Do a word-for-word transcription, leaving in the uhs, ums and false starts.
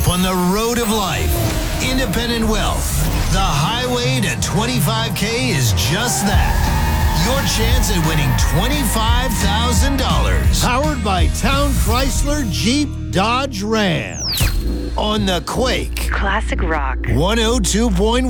on the road of life. Independent wealth. The highway to twenty-five K is just that. Your chance at winning twenty-five thousand dollars. Powered by Town Chrysler Jeep Dodge Ram. On the Quake. Classic rock. one oh two point one.